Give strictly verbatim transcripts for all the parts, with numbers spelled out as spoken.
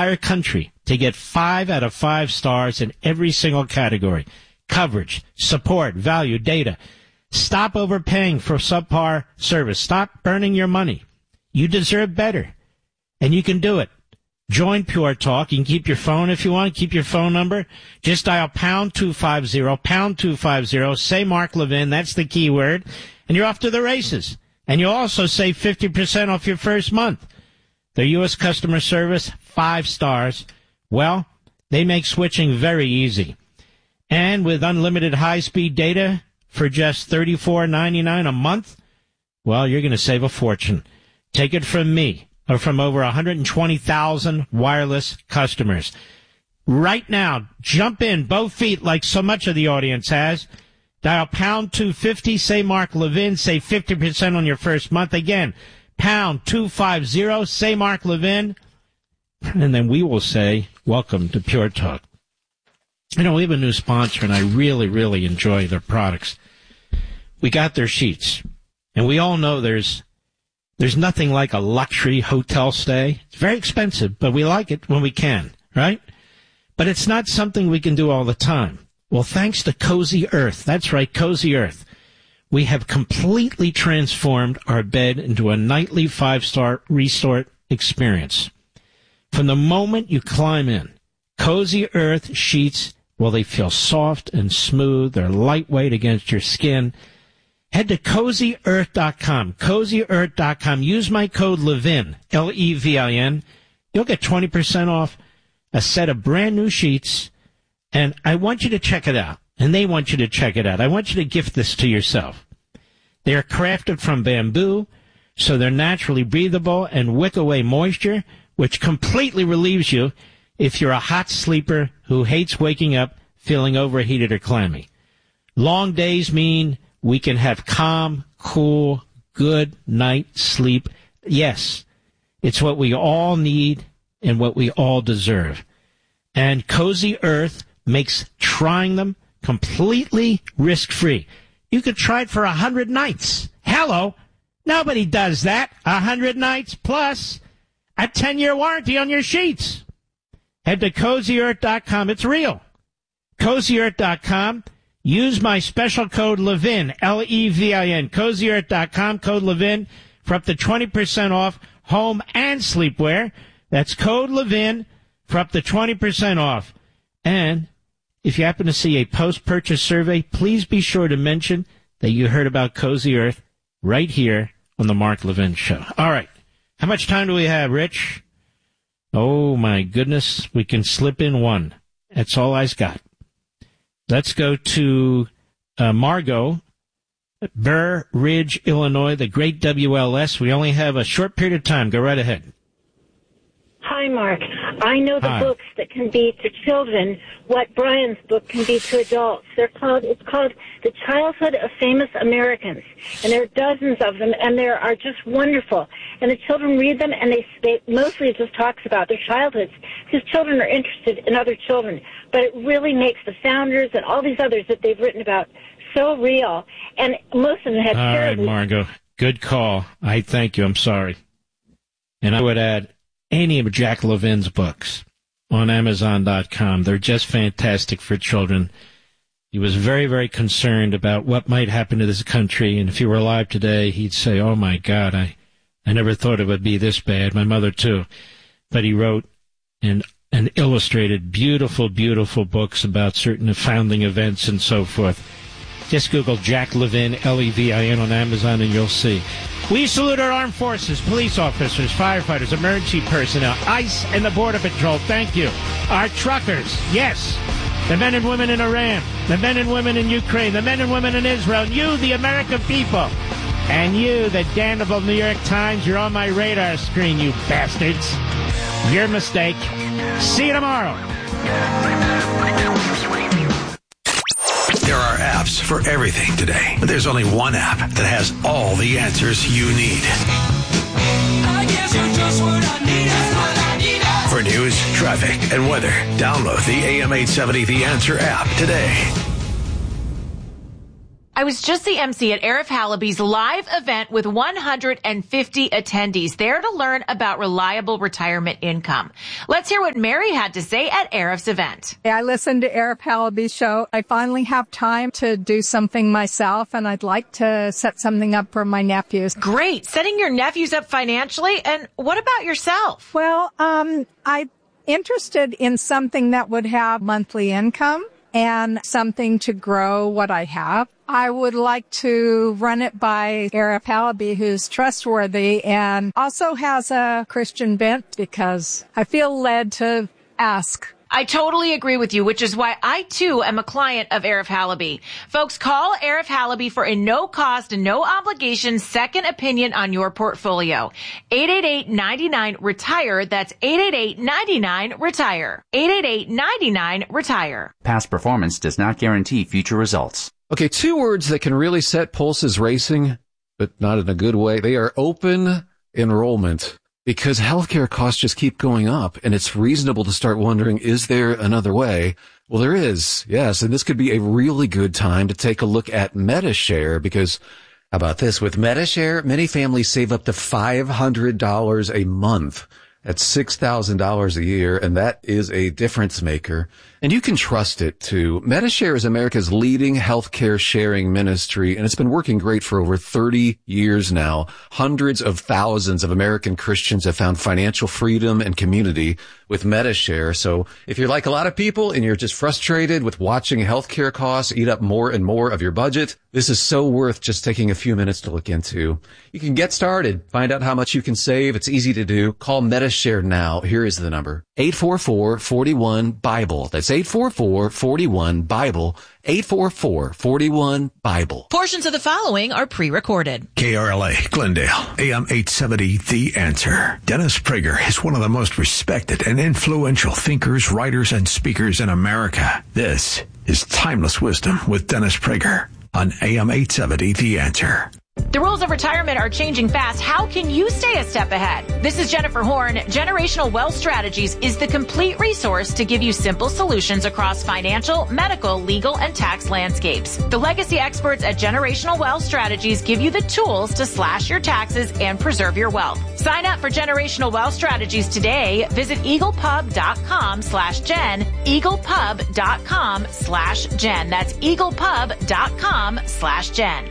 entire country to get five out of five stars in every single category. Coverage, support, value, data. Stop overpaying for subpar service. Stop burning your money. You deserve better, and you can do it. Join Pure Talk. You can keep your phone if you want. Keep your phone number. Just dial pound two fifty, pound two fifty. Say Mark Levin. That's the key word. And you're off to the races. And you'll also save fifty percent off your first month. Their U S customer service, five stars. Well, they make switching very easy. And with unlimited high-speed data for just thirty-four ninety-nine a month, well, you're going to save a fortune. Take it from me, or from over one hundred twenty thousand wireless customers. Right now, jump in, both feet, like so much of the audience has. Dial pound two fifty, say Mark Levin, save fifty percent on your first month. Again, pound two fifty, say Mark Levin, and then we will say, welcome to Pure Talk. You know, we have a new sponsor, and I really, really enjoy their products. We got their sheets, and we all know there's there's nothing like a luxury hotel stay. It's very expensive, but we like it when we can, right? But it's not something we can do all the time. Well, thanks to Cozy Earth, that's right, Cozy Earth, we have completely transformed our bed into a nightly five-star resort experience. From the moment you climb in, Cozy Earth sheets, well, they feel soft and smooth. They're lightweight against your skin. Head to cozy earth dot com, cozy earth dot com. Use my code Levin, L E V I N. You'll get twenty percent off a set of brand new sheets. And I want you to check it out. And they want you to check it out. I want you to gift this to yourself. They are crafted from bamboo, so they're naturally breathable and wick away moisture, which completely relieves you if you're a hot sleeper who hates waking up feeling overheated or clammy. Long days mean we can have calm, cool, good night sleep. Yes, it's what we all need and what we all deserve. And Cozy Earth makes trying them completely risk-free. You could try it for a hundred nights. Hello. Nobody does that. A hundred nights plus a ten-year warranty on your sheets. Head to cozy earth dot com. It's real. cozy earth dot com. Use my special code Levin, L E V I N, cozy earth dot com, code Levin, for up to twenty percent off home and sleepwear. That's code Levin for up to twenty percent off. And if you happen to see a post-purchase survey, please be sure to mention that you heard about Cozy Earth right here on the Mark Levin Show. All right. How much time do we have, Rich? Oh, my goodness. We can slip in one. That's all I's got. Let's go to uh, Margot, Burr Ridge, Illinois, the great W L S. We only have a short period of time. Go right ahead. Hi, Mark. I know the Hi. books that can be to children what Brian's book can be to adults. They're called, it's called The Childhood of Famous Americans. And there are dozens of them, and they are just wonderful. And the children read them, and they, they mostly it just talks about their childhoods, because children are interested in other children. But it really makes the founders and all these others that they've written about so real. And most of them have All right, terribly... Margot. Good call. I thank you. I'm sorry. And I would add any of Jack Levin's books on amazon dot com. They're just fantastic for children. He was very, very concerned about what might happen to this country. And if he were alive today, he'd say, oh, my God, I, I never thought it would be this bad. My mother, too. But he wrote and, and illustrated beautiful, beautiful books about certain founding events and so forth. Just Google Jack Levin, L E V I N, on Amazon, and you'll see. We salute our armed forces, police officers, firefighters, emergency personnel, ICE, and the Border Patrol. Thank you. Our truckers, yes. The men and women in Iran, the men and women in Ukraine, the men and women in Israel, and you, the American people. And you, the damnable New York Times, you're on my radar screen, you bastards. Your mistake. See you tomorrow. There are apps for everything today, but there's only one app that has all the answers you need. I guess you're just what I need, that's what I need. For news, traffic, and weather, download the A M eight seventy The Answer app today. I was just the M C at Arif Halaby's live event with one hundred fifty attendees there to learn about reliable retirement income. Let's hear what Mary had to say at Arif's event. I listened to Arif Halaby's show. I finally have time to do something myself, and I'd like to set something up for my nephews. Great. Setting your nephews up financially. And what about yourself? Well, um, I'm interested in something that would have monthly income and something to grow what I have. I would like to run it by Arif Halaby, who's trustworthy and also has a Christian bent, because I feel led to ask. I totally agree with you, which is why I, too, am a client of Arif Halaby. Folks, call Arif Halaby for a no-cost and no-obligation second opinion on your portfolio. eight eight eight, nine nine, RETIRE. That's eight eight eight, nine nine, RETIRE. eight eight eight, nine nine, RETIRE. Past performance does not guarantee future results. Okay, two words that can really set pulses racing, but not in a good way. They are open enrollment. Because healthcare costs just keep going up, and it's reasonable to start wondering, is there another way? Well, there is, yes, and this could be a really good time to take a look at Medi-Share, because how about this? With Medi-Share, many families save up to five hundred dollars a month. That's six thousand dollars a year, and that is a difference maker. And you can trust it, too. Medi-Share is America's leading healthcare sharing ministry, and it's been working great for over thirty years now. Hundreds of thousands of American Christians have found financial freedom and community with Medi-Share. So if you're like a lot of people and you're just frustrated with watching healthcare costs eat up more and more of your budget, this is so worth just taking a few minutes to look into. You can get started. Find out how much you can save. It's easy to do. Call Medi-Share now. Here is the number. eight four four, four one, BIBLE. That's eight four four, four one, BIBLE. eight four four, four one, BIBLE. Portions of the following are pre-recorded. K R L A, Glendale, A M eight seventy, The Answer. Dennis Prager is one of the most respected and influential thinkers, writers, and speakers in America. This is Timeless Wisdom with Dennis Prager on A M eight seventy, The Answer. The rules of retirement are changing fast. How can you stay a step ahead? This is Jennifer Horn. Generational Wealth Strategies is the complete resource to give you simple solutions across financial, medical, legal, and tax landscapes. The legacy experts at Generational Wealth Strategies give you the tools to slash your taxes and preserve your wealth. Sign up for Generational Wealth Strategies today. Visit eaglepub.com slash Jen, eaglepub.com slash Jen. That's eaglepub.com slash Jen.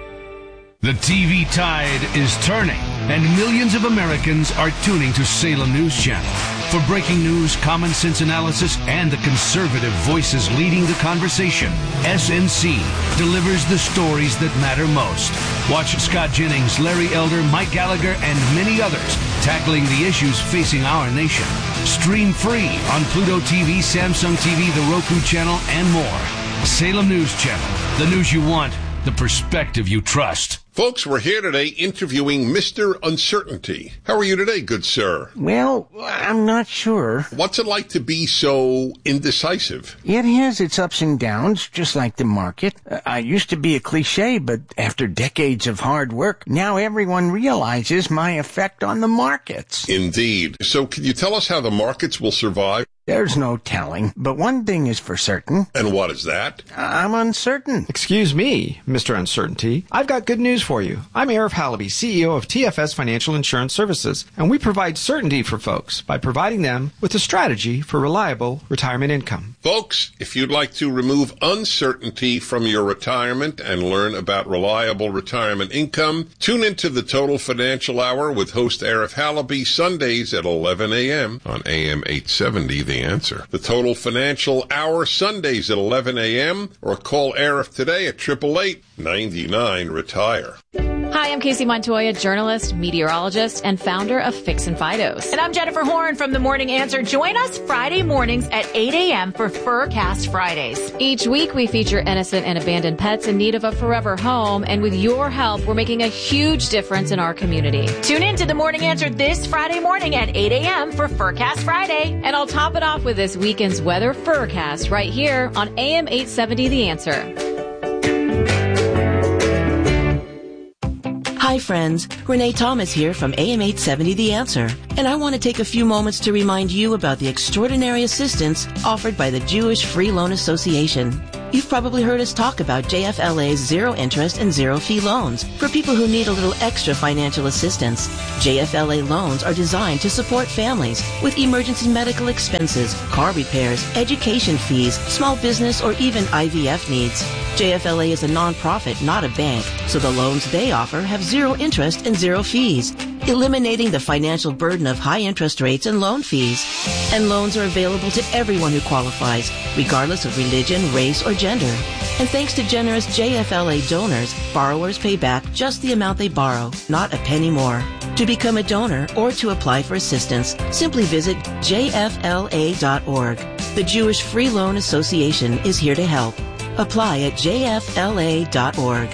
The T V tide is turning, and millions of Americans are tuning to Salem News Channel. For breaking news, common sense analysis, and the conservative voices leading the conversation, S N C delivers the stories that matter most. Watch Scott Jennings, Larry Elder, Mike Gallagher, and many others tackling the issues facing our nation. Stream free on Pluto T V, Samsung T V, the Roku channel, and more. Salem News Channel, the news you want, the perspective you trust. Folks, we're here today interviewing Mister Uncertainty. How are you today, good sir? Well, I'm not sure. What's it like to be so indecisive? It has its ups and downs, just like the market. I used to be a cliche, but after decades of hard work, now everyone realizes my effect on the markets. Indeed. So can you tell us how the markets will survive? There's no telling, but one thing is for certain. And what is that? I'm uncertain. Excuse me, Mister Uncertainty. I've got good news for you. I'm Arif Halaby, C E O of T F S Financial Insurance Services, and we provide certainty for folks by providing them with a strategy for reliable retirement income. Folks, if you'd like to remove uncertainty from your retirement and learn about reliable retirement income, tune into the Total Financial Hour with host Arif Halaby Sundays at eleven a.m. on A M eight seventy, The Answer. The Total Financial Hour Sundays at eleven a.m. or call Arif today at eight eight eight, nine nine, retire. Hi, I'm Casey Montoya, journalist, meteorologist, and founder of Fix and Fidos. And I'm Jennifer Horn from The Morning Answer. Join us Friday mornings at eight a.m. for Furcast Fridays. Each week, we feature innocent and abandoned pets in need of a forever home. And with your help, we're making a huge difference in our community. Tune in to The Morning Answer this Friday morning at eight a.m. for Furcast Friday. And I'll top it off with this weekend's weather Furcast right here on A M eight seventy The Answer. Hi friends, Renee Thomas here from A M eight seventy The Answer, and I want to take a few moments to remind you about the extraordinary assistance offered by the Jewish Free Loan Association. You've probably heard us talk about J F L A's zero interest and zero fee loans for people who need a little extra financial assistance. J F L A loans are designed to support families with emergency medical expenses, car repairs, education fees, small business, or even I V F needs. J F L A is a nonprofit, not a bank, so the loans they offer have zero interest and zero fees, eliminating the financial burden of high interest rates and loan fees. And loans are available to everyone who qualifies, regardless of religion, race, or gender. And thanks to generous J F L A donors, borrowers pay back just the amount they borrow, not a penny more. To become a donor or to apply for assistance, simply visit J F L A dot org. The Jewish Free Loan Association is here to help. Apply at J F L A dot org.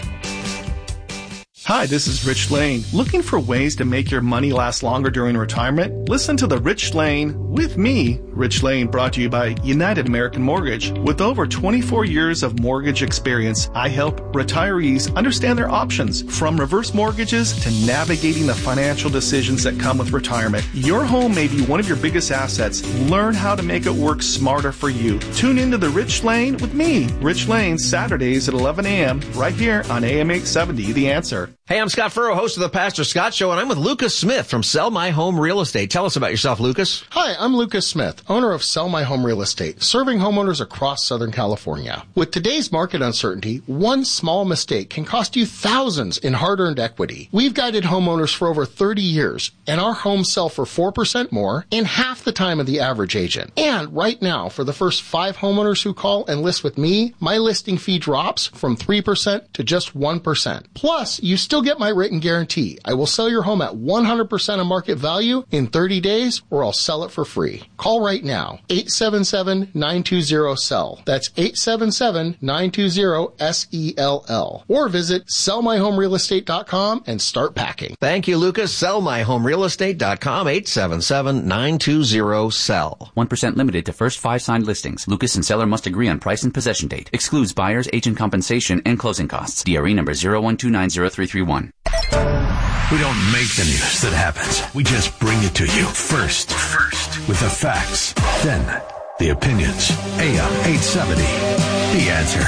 Hi, this is Rich Lane. Looking for ways to make your money last longer during retirement? Listen to The Rich Lane with me, Rich Lane, brought to you by United American Mortgage. With over twenty-four years of mortgage experience, I help retirees understand their options, from reverse mortgages to navigating the financial decisions that come with retirement. Your home may be one of your biggest assets. Learn how to make it work smarter for you. Tune into The Rich Lane with me, Rich Lane, Saturdays at eleven a.m. right here on A M eight seventy, The Answer. Hey, I'm Scott Furrow, host of the Pastor Scott Show, and I'm with Lucas Smith from Sell My Home Real Estate. Tell us about yourself, Lucas. Hi, I'm Lucas Smith, owner of Sell My Home Real Estate, serving homeowners across Southern California. With today's market uncertainty, one small mistake can cost you thousands in hard-earned equity. We've guided homeowners for over thirty years, and our homes sell for four percent more in half the time of the average agent. And right now, for the first five homeowners who call and list with me, my listing fee drops from three percent to just one percent. Plus, you still get my written guarantee. I will sell your home at one hundred percent of market value in thirty days, or I'll sell it for free. Call right now, eight seven seven, nine two zero, S E L L. That's eight seven seven, nine two zero, S E L L. Or visit sell my home real estate dot com and start packing. Thank you, Lucas. sell my home real estate dot com, eight seven seven, nine two zero, S E L. one percent limited to first five signed listings. Lucas and seller must agree on price and possession date. Excludes buyer's agent compensation and closing costs. D R E number zero one two nine zero three three one. We don't make the news that happens. We just bring it to you first. First. With the facts. Then the opinions. A M eight seventy. The Answer.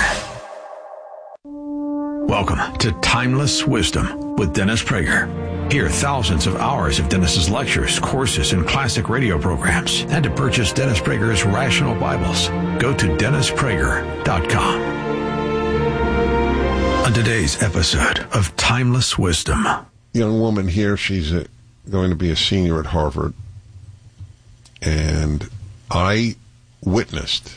Welcome to Timeless Wisdom with Dennis Prager. Hear thousands of hours of Dennis's lectures, courses, and classic radio programs. And to purchase Dennis Prager's Rational Bibles, go to dennis prager dot com. On today's episode of Timeless Wisdom. Young woman here, she's a, going to be a senior at Harvard. And I witnessed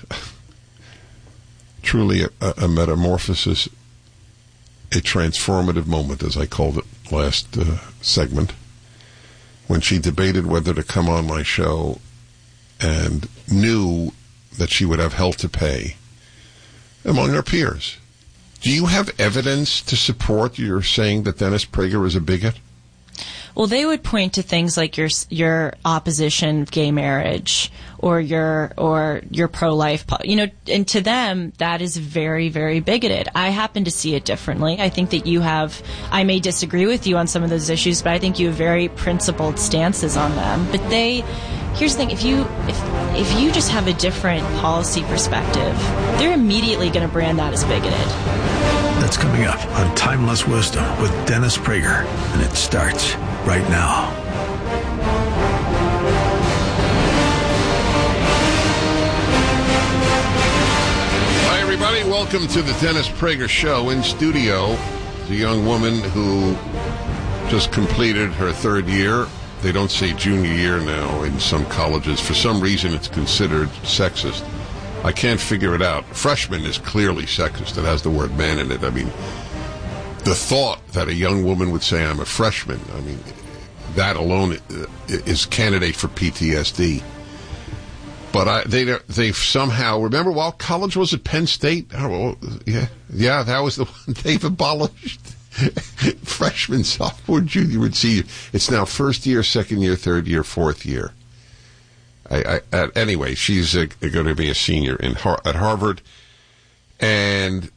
truly a, a metamorphosis, a transformative moment, as I called it last uh, segment, when she debated whether to come on my show and knew that she would have hell to pay among her peers. Do you have evidence to support your saying that Dennis Prager is a bigot? Well, they would point to things like your your opposition of gay marriage, or your or your pro-life, you know, and to them that is very, very bigoted. I happen to see it differently. I think that you have, I may disagree with you on some of those issues, but I think you have very principled stances on them. But they, here's the thing: if you if if you just have a different policy perspective, they're immediately going to brand that as bigoted. That's coming up on Timeless Wisdom with Dennis Prager, and it starts right now. Hi, everybody. Welcome to the Dennis Prager Show. In studio is a young woman who just completed her third year. They don't say junior year now in some colleges. For some reason, it's considered sexist. I can't figure it out. Freshman is clearly sexist. It has the word man in it. I mean, the thought that a young woman would say, I'm a freshman, I mean, that alone is candidate for P T S D. But I, they, they've somehow, remember while college was at Penn State? Oh, yeah, yeah, that was the one they've abolished. Freshman, sophomore, junior, and senior. It's now first year, second year, third year, fourth year. I, I, uh, anyway, she's uh, going to be a senior in Har- at Harvard, and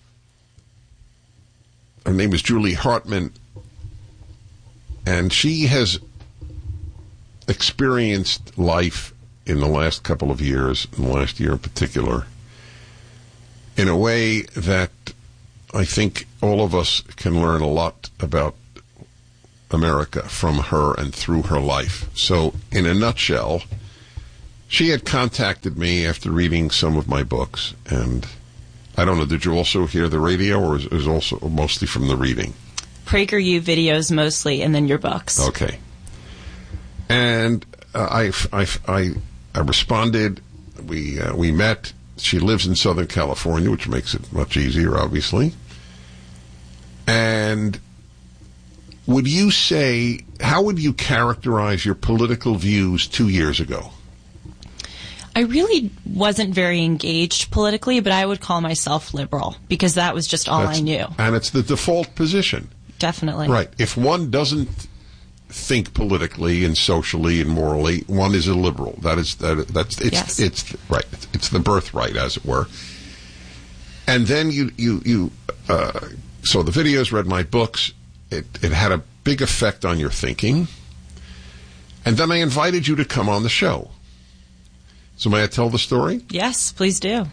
her name is Julie Hartman, and she has experienced life in the last couple of years, in the last year in particular, in a way that I think all of us can learn a lot about America from her and through her life. So, in a nutshell, she had contacted me after reading some of my books, and I don't know, did you also hear the radio, or is it also mostly from the reading? PragerU videos mostly, and then your books. Okay. And uh, I, I, I, I responded. We uh, we met. She lives in Southern California, which makes it much easier, obviously. And would you say, how would you characterize your political views two years ago? I really wasn't very engaged politically, but I would call myself liberal because that was just all That's, I knew. And it's the default position. Definitely. Right. If one doesn't think politically and socially and morally, one is a liberal. That is that. That's it's Yes. it's right. It's, it's the birthright, as it were. And then you you you uh, saw the videos, read my books. It it had a big effect on your thinking. And then I invited you to come on the show. So may I tell the story? Yes, please do.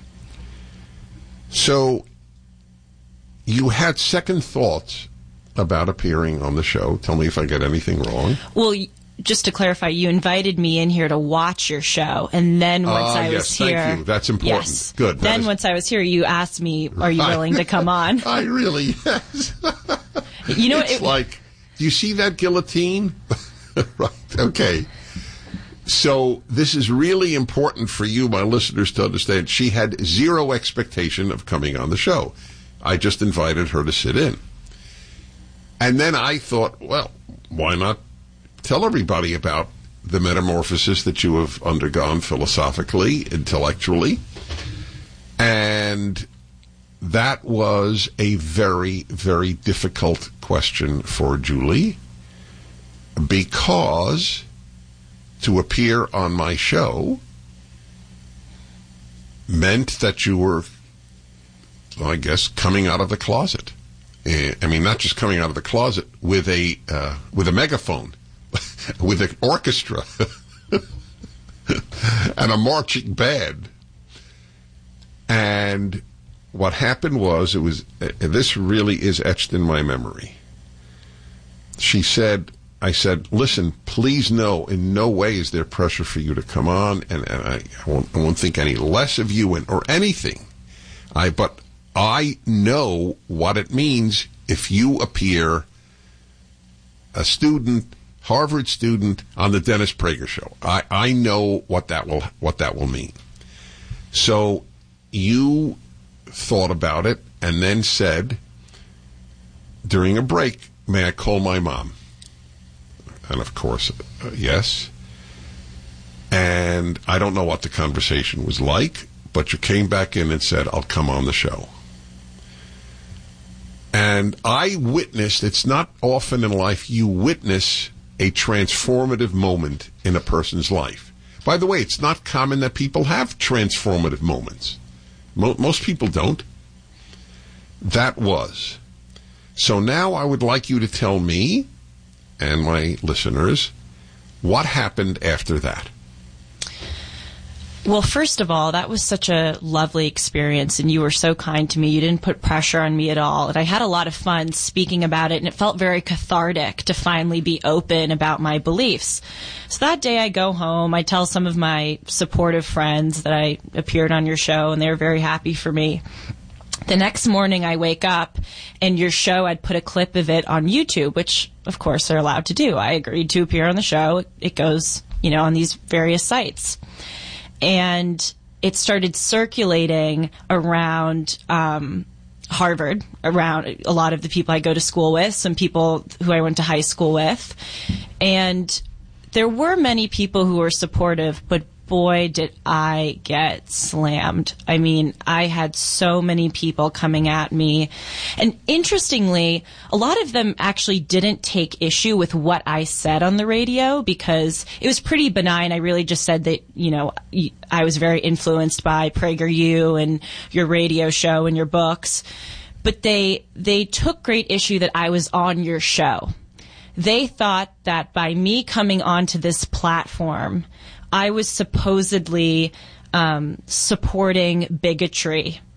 So you had second thoughts about appearing on the show. Tell me if I get anything wrong. Well, y- just to clarify, you invited me in here to watch your show, and then once Ah, I was yes, here, thank you. That's important. Yes. Good. That Then is- once I was here, you asked me, "Are you willing to come on?" I really, yes. You know, it's it- like, do you see that guillotine? Right. Okay. So this is really important for you, my listeners, to understand. She had zero expectation of coming on the show. I just invited her to sit in. And then I thought, well, why not tell everybody about the metamorphosis that you have undergone philosophically, intellectually? And that was a very, very difficult question for Julie, because to appear on my show meant that you were, I guess, coming out of the closet. Uh, I mean, not just coming out of the closet with a uh, with a megaphone, with an orchestra, and a marching band. And what happened was, it was uh, this really is etched in my memory. She said, I said, listen, please know, in no way is there pressure for you to come on, and, and I, I, won't, I won't think any less of you and, or anything. I but I know what it means if you appear, a student, Harvard student, on the Dennis Prager Show. I, I know what that will what that will mean. So you thought about it and then said, during a break, may I call my mom? And of course, uh, yes. And I don't know what the conversation was like, but you came back in and said, I'll come on the show. And I witnessed, it's not often in life you witness a transformative moment in a person's life. By the way, it's not common that people have transformative moments. Mo- most people don't. That was. So now I would like you to tell me and my listeners what happened after that. Well, first of all, that was such a lovely experience, and you were so kind to me. You didn't put pressure on me at all, and I had a lot of fun speaking about it, and it felt very cathartic to finally be open about my beliefs. So that day I go home, I tell some of my supportive friends that I appeared on your show, and they were very happy for me. The next morning I wake up, and your show, I'd put a clip of it on YouTube, which, of course, they're allowed to do. I agreed to appear on the show. It goes, you know, on these various sites. And it started circulating around um, Harvard, around a lot of the people I go to school with, some people who I went to high school with. And there were many people who were supportive, but boy, did I get slammed. I mean, I had so many people coming at me. And interestingly, a lot of them actually didn't take issue with what I said on the radio because it was pretty benign. I really just said that, you know, I was very influenced by PragerU and your radio show and your books. But they they took great issue that I was on your show. They thought that by me coming onto this platform, I was supposedly um, supporting bigotry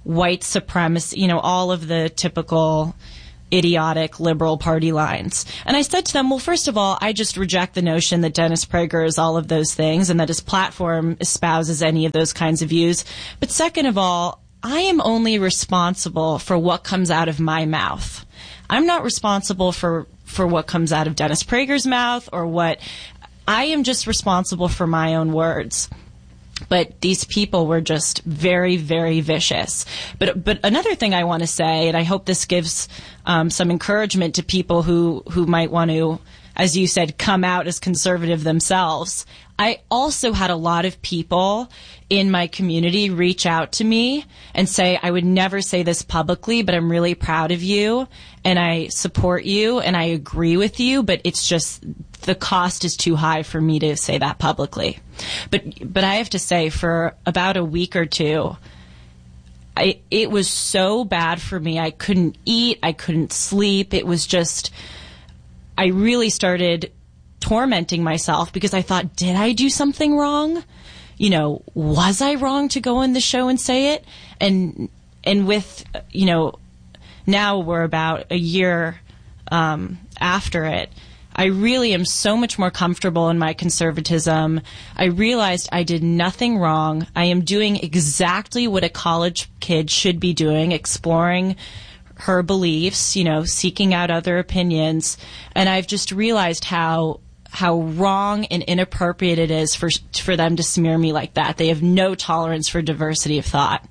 white supremacy, you know, all of the typical idiotic liberal party lines. And I said to them, well, first of all, I just reject the notion that Dennis Prager is all of those things and that his platform espouses any of those kinds of views. But second of all, I am only responsible for what comes out of my mouth. I'm not responsible for, for what comes out of Dennis Prager's mouth or what I am just responsible for my own words. But these people were just very, very vicious. But but another thing I want to say, and I hope this gives um, some encouragement to people who, who might want to, as you said, come out as conservative themselves. I also had a lot of people in my community reach out to me and say, I would never say this publicly, but I'm really proud of you, and I support you, and I agree with you, but it's just the cost is too high for me to say that publicly. But but I have to say, for about a week or two, I, it was so bad for me. I couldn't eat. I couldn't sleep. It was just, I really started tormenting myself because I thought, did I do something wrong? You know, was I wrong to go on the show and say it? And and with, you know, now we're about a year um, after it, I really am so much more comfortable in my conservatism. I realized I did nothing wrong. I am doing exactly what a college kid should be doing, exploring her beliefs, you know, seeking out other opinions. And I've just realized how how wrong and inappropriate it is for for them to smear me like that. They have no tolerance for diversity of thought.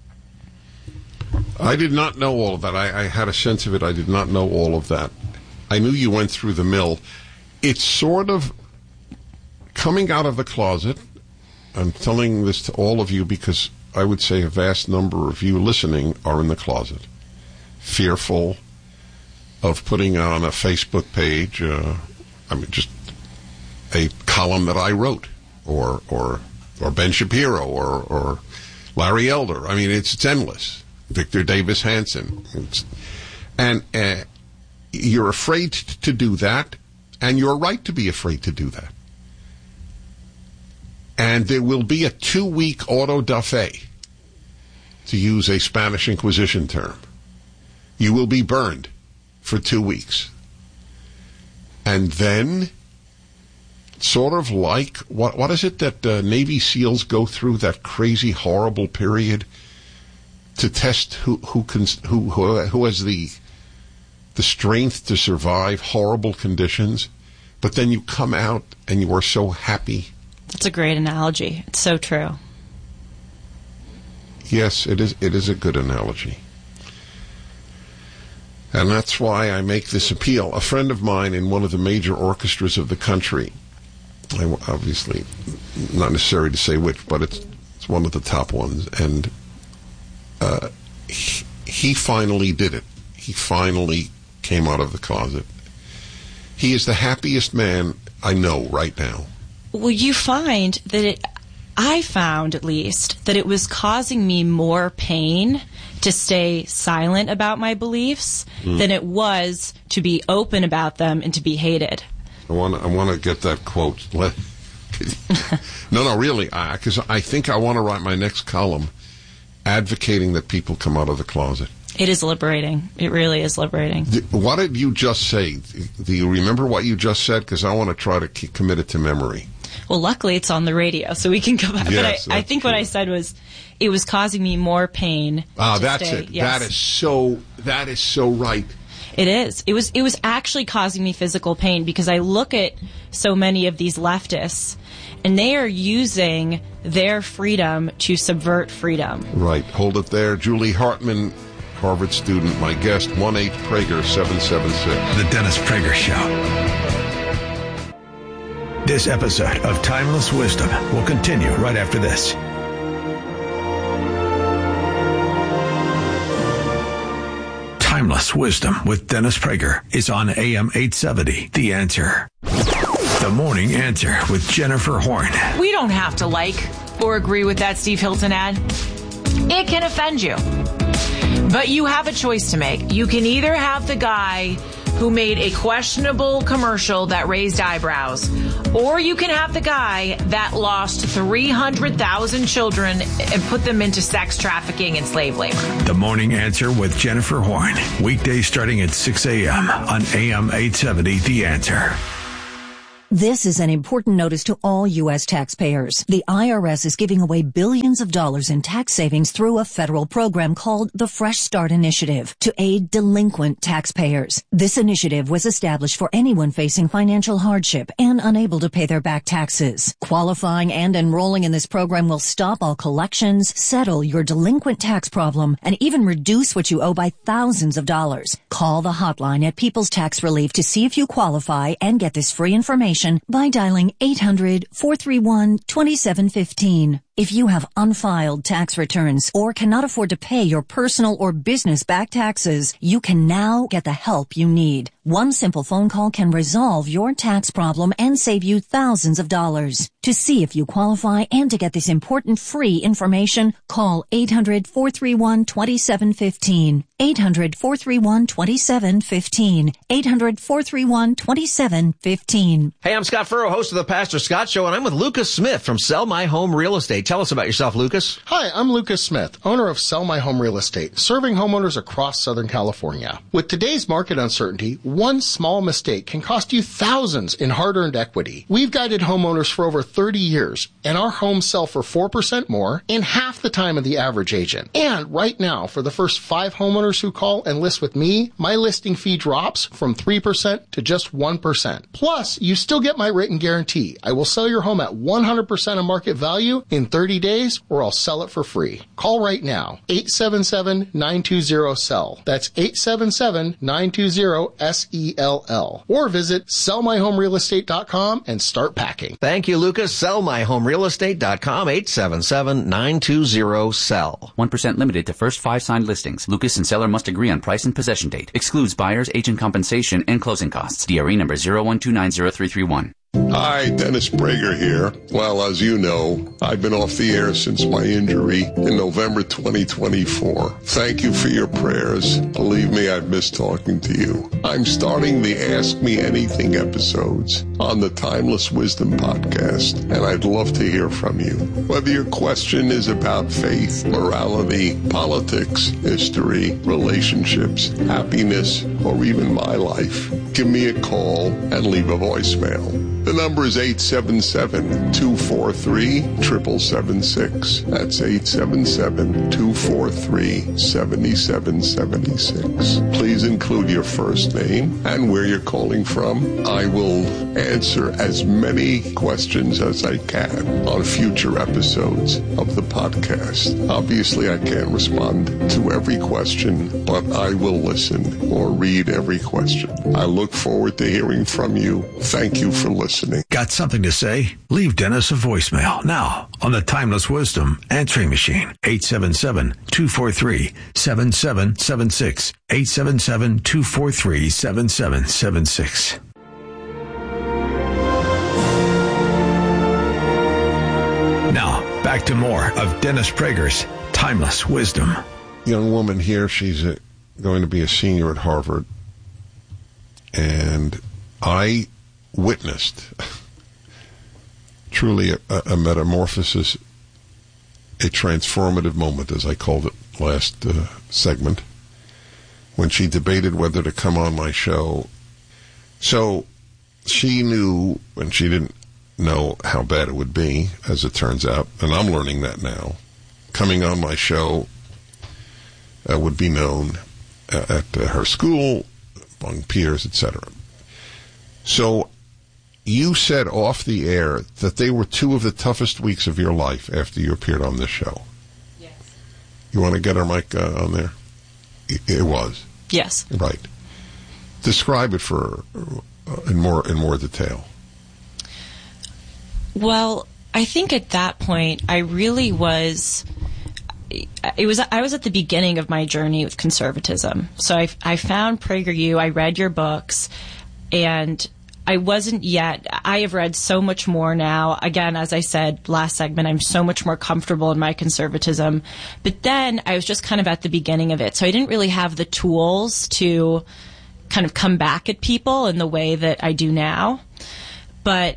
I did not know all of that. I, I had a sense of it. I did not know all of that. I knew you went through the mill. It's sort of coming out of the closet. I'm telling this to all of you because I would say a vast number of you listening are in the closet, fearful of putting on a Facebook page, uh, I mean, just a column that I wrote, or or or Ben Shapiro, or or Larry Elder. I mean, it's, it's endless. Victor Davis Hanson, it's, and. Uh, You're afraid to do that, and you're right to be afraid to do that. And there will be a two-week auto da fe, to use a Spanish Inquisition term. You will be burned for two weeks. And then, sort of like, what what is it that uh, Navy SEALs go through, that crazy, horrible period to test who who can, who who, who has the... the strength to survive horrible conditions, but then you come out and you are so happy. That's a great analogy. It's so true. Yes, it is. It is a good analogy. And that's why I make this appeal. A friend of mine in one of the major orchestras of the country, I, obviously not necessary to say which, but it's, it's one of the top ones, and uh, he, he finally did it. He finally came out of the closet. He is the happiest man I know right now. Well, you find that it, I found at least, that it was causing me more pain to stay silent about my beliefs mm. than it was to be open about them and to be hated. I want I want to get that quote. Let, no, no, really, because I, I think I want to write my next column advocating that people come out of the closet. It is liberating. It really is liberating. What did you just say? Do you remember what you just said? Because I want to try to keep, commit it to memory. Well, luckily it's on the radio, so we can go back. Yes, but I, I think true. What I said was, it was causing me more pain. Ah, that's stay. it. Yes. That is so. That is so right. It is. It was. It was actually causing me physical pain because I look at so many of these leftists, and they are using their freedom to subvert freedom. Right. Hold it there, Julie Hartman, Harvard student, my guest, one eight Prager seven seven six. The Dennis Prager Show. This episode of Timeless Wisdom will continue right after this. Timeless Wisdom with Dennis Prager is on A M eight seventy, The Answer. The Morning Answer with Jennifer Horn. We don't have to like or agree with that Steve Hilton ad. It can offend you. But you have a choice to make. You can either have the guy who made a questionable commercial that raised eyebrows. Or you can have the guy that lost three hundred thousand children and put them into sex trafficking and slave labor. The Morning Answer with Jennifer Horn. Weekdays starting at six a.m. on A M eight seventy, The Answer. This is an important notice to all U S taxpayers. The I R S is giving away billions of dollars in tax savings through a federal program called the Fresh Start Initiative to aid delinquent taxpayers. This initiative was established for anyone facing financial hardship and unable to pay their back taxes. Qualifying and enrolling in this program will stop all collections, settle your delinquent tax problem, and even reduce what you owe by thousands of dollars. Call the hotline at People's Tax Relief to see if you qualify and get this free information by dialing eight hundred, four three one, two seven one five. If you have unfiled tax returns or cannot afford to pay your personal or business back taxes, you can now get the help you need. One simple phone call can resolve your tax problem and save you thousands of dollars. To see if you qualify and to get this important free information, call eight hundred, four three one, two seven one five. eight hundred, four three one, two seven one five. eight hundred, four three one, two seven one five. Hey, I'm Scott Furrow, host of the Pastor Scott Show, and I'm with Lucas Smith from Sell My Home Real Estate. Tell us about yourself, Lucas. Hi, I'm Lucas Smith, owner of Sell My Home Real Estate, serving homeowners across Southern California. With today's market uncertainty, one small mistake can cost you thousands in hard-earned equity. We've guided homeowners for over thirty years, and our homes sell for four percent more in half the time of the average agent. And right now, for the first five homeowners who call and list with me, my listing fee drops from three percent to just one percent. Plus, you still get my written guarantee. I will sell your home at one hundred percent of market value in thirty days, or I'll sell it for free. Call right now, eight seven seven, nine two zero, S E L L. That's eight seven seven, nine two zero, S E L L. Or visit sell my home real estate dot com and start packing. Thank you, Lucas. sell my home real estate dot com, eight seven seven, nine two zero, S E L L. one percent limited to first five signed listings. Lucas and seller must agree on price and possession date. Excludes buyer's agent compensation and closing costs. D R E number zero one two nine zero three three one. Hi, Dennis Prager here. Well, as you know, I've been off the air since my injury in November twenty twenty-four. Thank you for your prayers. Believe me, I've missed talking to you. I'm starting the Ask Me Anything episodes on the Timeless Wisdom podcast, and I'd love to hear from you. Whether your question is about faith, morality, politics, history, relationships, happiness, or even my life, give me a call and leave a voicemail. The number is eight seven seven, two four three, seven seven seven six. That's eight seven seven, two four three, seven seven seven six. Please include your first name and where you're calling from. I will answer as many questions as I can on future episodes of the podcast. Obviously, I can't respond to every question, but I will listen or read every question. I look forward to hearing from you. Thank you for listening. Got something to say? Leave Dennis a voicemail now on the Timeless Wisdom answering machine. eight seven seven, two four three, seven seven seven six. eight seven seven, two four three, seven seven seven six. Now, back to more of Dennis Prager's Timeless Wisdom. Young woman here, she's a, going to be a senior at Harvard, and I witnessed truly a, a metamorphosis, a transformative moment, as I called it last uh, segment, when she debated whether to come on my show. So she knew, and she didn't know how bad it would be, as it turns out, and I'm learning that now. Coming on my show uh, would be known uh, at uh, her school, among peers, et cetera. So you said off the air that they were two of the toughest weeks of your life after you appeared on this show. Yes. You want to get our mic uh, on there? It, it was. Yes. Right. Describe it for uh, in more in more detail. Well, I think at that point I really was. It was I was at the beginning of my journey with conservatism. So I, I found PragerU. I read your books, and I wasn't yet. I have read so much more now. Again, as I said last segment, I'm so much more comfortable in my conservatism. But then I was just kind of at the beginning of it. So I didn't really have the tools to kind of come back at people in the way that I do now. But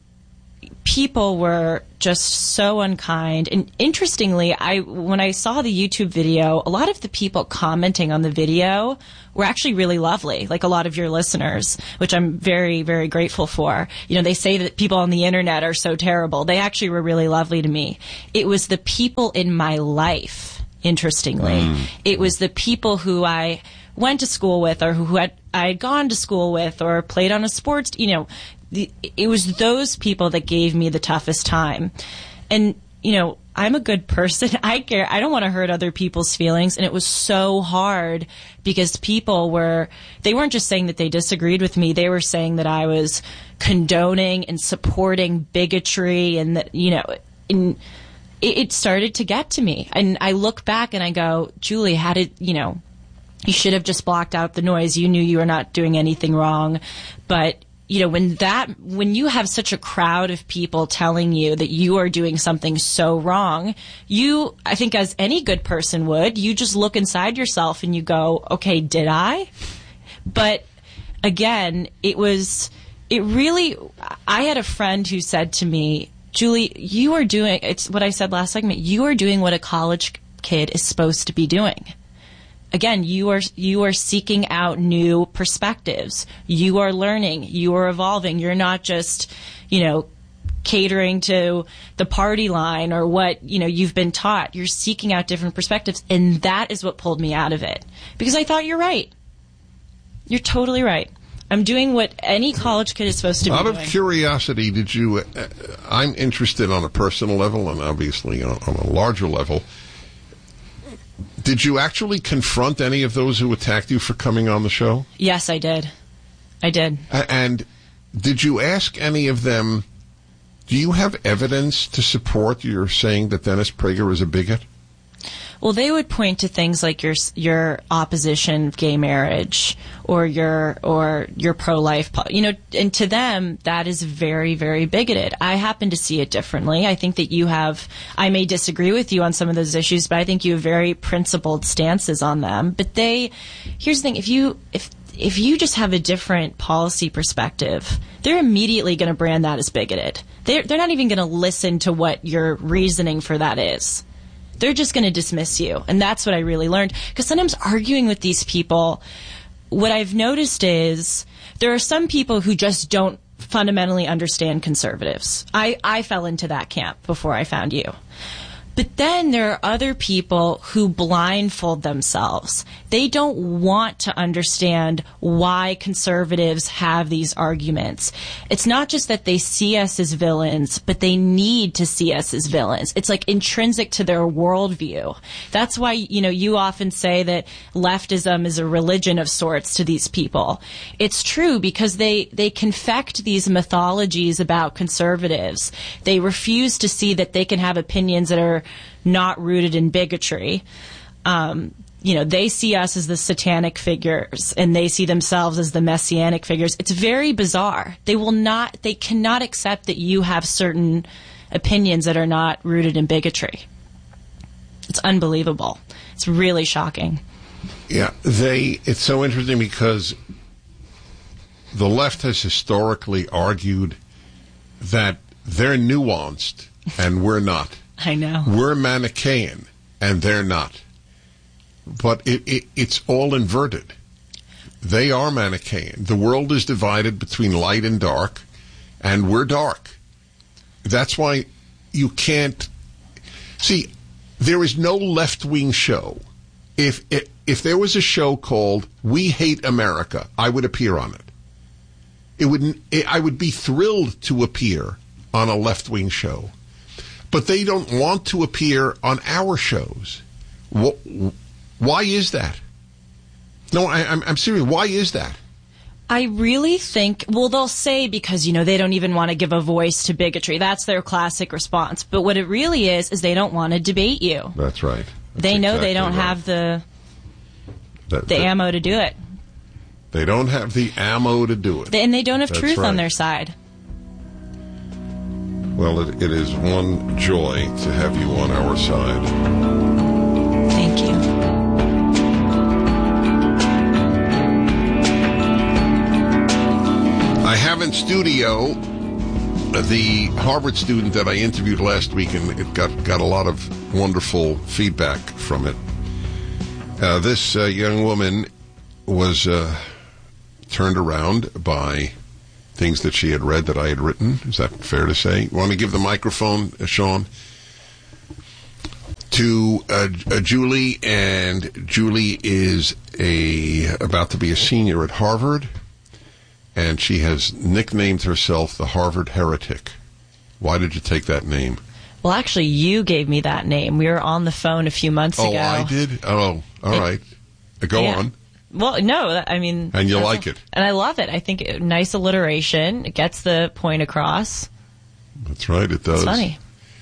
people were just so unkind. And interestingly, I when I saw the YouTube video, a lot of the people commenting on the video were actually really lovely, like a lot of your listeners, which I'm very, very grateful for. You know, they say that people on the internet are so terrible. They actually were really lovely to me. It was the people in my life, interestingly. Mm. It was the people who I went to school with, or who had I had gone to school with, or played on a sports, you know, the, it was those people that gave me the toughest time. And, you know, I'm a good person. I care. I don't want to hurt other people's feelings. And it was so hard because people were, they weren't just saying that they disagreed with me. They were saying that I was condoning and supporting bigotry, and that, you know, in, it, it started to get to me. And I look back and I go, Julie, how did, you know, you should have just blocked out the noise. You knew you were not doing anything wrong. But, you know, when that, when you have such a crowd of people telling you that you are doing something so wrong, you, I think as any good person would, you just look inside yourself and you go, okay, did I? But again, it was, it really, I had a friend who said to me, Julie, you are doing, it's what I said last segment, you are doing what a college kid is supposed to be doing. Again, you are you are seeking out new perspectives. You are learning. You are evolving. You're not just, you know, catering to the party line or what, you know, you've been taught. You're seeking out different perspectives, and that is what pulled me out of it. Because I thought, you're right. You're totally right. I'm doing what any college kid is supposed to be doing. doing. Out of curiosity, did you, uh, I'm interested on a personal level and obviously on, on a larger level. Did you actually confront any of those who attacked you for coming on the show? Yes, I did. I did. And did you ask any of them, do you have evidence to support your saying that Dennis Prager is a bigot? Well, they would point to things like your your opposition of gay marriage, or your or your pro-life, you know, and to them that is very, very bigoted. I happen to see it differently. I think that you have, I may disagree with you on some of those issues, but I think you have very principled stances on them. But they, here's the thing: if you if if you just have a different policy perspective, they're immediately going to brand that as bigoted. They're they're not even going to listen to what your reasoning for that is. They're just going to dismiss you. And that's what I really learned. Because sometimes arguing with these people, what I've noticed is there are some people who just don't fundamentally understand conservatives. I, I fell into that camp before I found you. But then there are other people who blindfold themselves. They don't want to understand why conservatives have these arguments. It's not just that they see us as villains, but they need to see us as villains. It's like intrinsic to their worldview. That's why, you know, you often say that leftism is a religion of sorts to these people. It's true because they, they confect these mythologies about conservatives. They refuse to see that they can have opinions that are not rooted in bigotry. Um, you know, they see us as the satanic figures, and they see themselves as the messianic figures. It's very bizarre. They will not, they cannot accept that you have certain opinions that are not rooted in bigotry. It's unbelievable. It's really shocking. Yeah, they, it's so interesting because the left has historically argued that they're nuanced and we're not. I know. We're Manichaean, and they're not. But it, it, it's all inverted. They are Manichaean. The world is divided between light and dark, and we're dark. That's why you can't... See, there is no left-wing show. If, if, if there was a show called We Hate America, I would appear on it. It would, it, I would be thrilled to appear on a left-wing show. But they don't want to appear on our shows. Why is that? No, I, I'm, I'm serious. Why is that? I really think, well, they'll say because, you know, they don't even want to give a voice to bigotry. That's their classic response. But what it really is, is they don't want to debate you. That's right. That's they know exactly they don't right. have the, that, the that, ammo to do it. They don't have the ammo to do it. They, and they don't have That's truth right. on their side. Well, it, it is one joy to have you on our side. Thank you. have in studio the Harvard student that I interviewed last week, and it got, got a lot of wonderful feedback from it. Uh, this uh, young woman was uh, turned around by things that she had read that I had written. Is that fair to say? You want me to give the microphone, uh, Sean, to uh, uh, Julie? And Julie is a about to be a senior at Harvard. And she has nicknamed herself the Harvard Heretic. Why did you take that name? Well, actually, you gave me that name. We were on the phone a few months oh, ago. Oh, I did? Oh, all it, right. Go yeah. on. Well, no, I mean... And you like it. And I love it. I think it, nice alliteration. It gets the point across. That's right, it does. It's funny.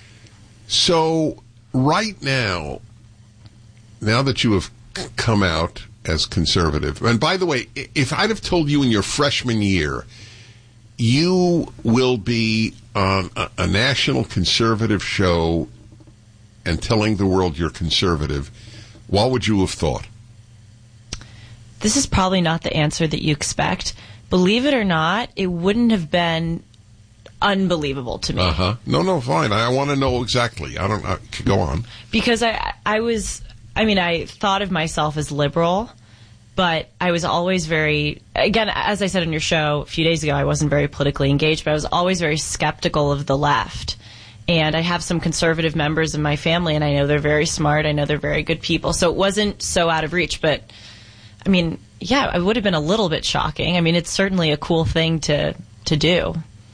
So, right now, now that you have come out as conservative. And by the way, if I'd have told you in your freshman year, you will be on a, a national conservative show and telling the world you're conservative, what would you have thought? This is probably not the answer that you expect. Believe it or not, it wouldn't have been unbelievable to me. Uh-huh. No, no, fine. I want to know exactly. I don't know. Go on. Because I, I was... I mean, I thought of myself as liberal, but I was always very, again, as I said on your show a few days ago, I wasn't very politically engaged, but I was always very skeptical of the left. And I have some conservative members in my family, and I know they're very smart. I know they're very good people. So it wasn't so out of reach. But, I mean, yeah, it would have been a little bit shocking. I mean, it's certainly a cool thing to, to do.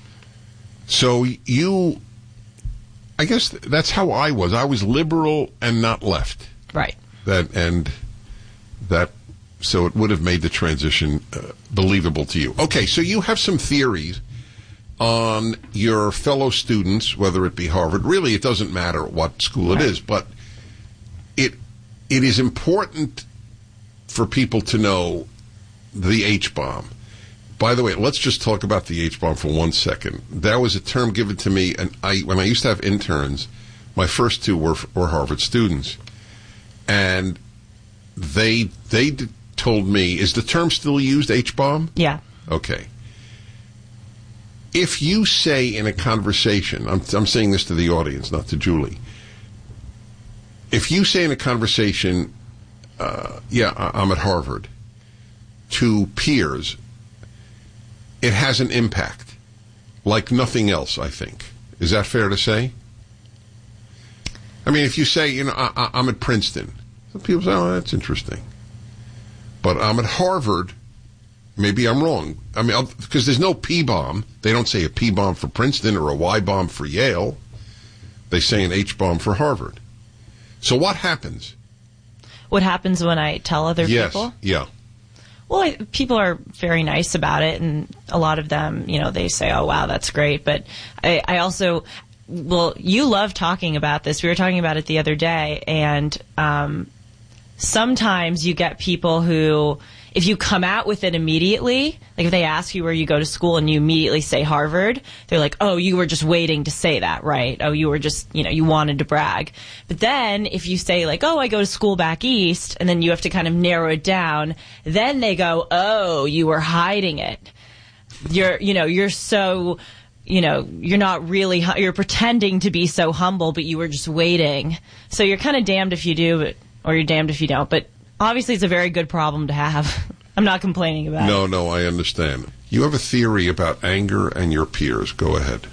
So you, I guess that's how I was. I was liberal and not left. Right. That and that, so it would have made the transition uh, believable to you. Okay, so you have some theories on your fellow students, whether it be Harvard. Really, it doesn't matter what school it right. is, but it it is important for people to know the H-bomb. By the way, let's just talk about the H-bomb for one second. That was a term given to me, and I when I used to have interns, my first two were were Harvard students. And they they d- told me, is the term still used, H-bomb? Yeah. Okay. If you say in a conversation, I'm, I'm saying this to the audience, not to Julie. If you say in a conversation, uh, yeah, I- I'm at Harvard, to peers, it has an impact, like nothing else, I think. Is that fair to say? I mean, if you say, you know, I, I, I'm at Princeton, some people say, oh, that's interesting. But I'm at Harvard, maybe I'm wrong. I mean, because there's no P-bomb. They don't say a P-bomb for Princeton or a Y-bomb for Yale. They say an H-bomb for Harvard. So what happens? What happens when I tell other yes, people? Yeah. Well, I, people are very nice about it, and a lot of them, you know, they say, oh, wow, that's great. But I, I also... Well, you love talking about this. We were talking about it the other day, and um, sometimes you get people who, if you come out with it immediately, like if they ask you where you go to school and you immediately say Harvard, they're like, oh, you were just waiting to say that, right? Oh, you were just, you know, you wanted to brag. But then if you say like, oh, I go to school back east, and then you have to kind of narrow it down, then they go, oh, you were hiding it. You're, you know, you're so... You know, you're not really, you're pretending to be so humble, but you were just waiting. So you're kind of damned if you do, but, or you're damned if you don't. But obviously it's a very good problem to have. I'm not complaining about no, it. No, no, I understand. You have a theory about anger and your peers. Go ahead.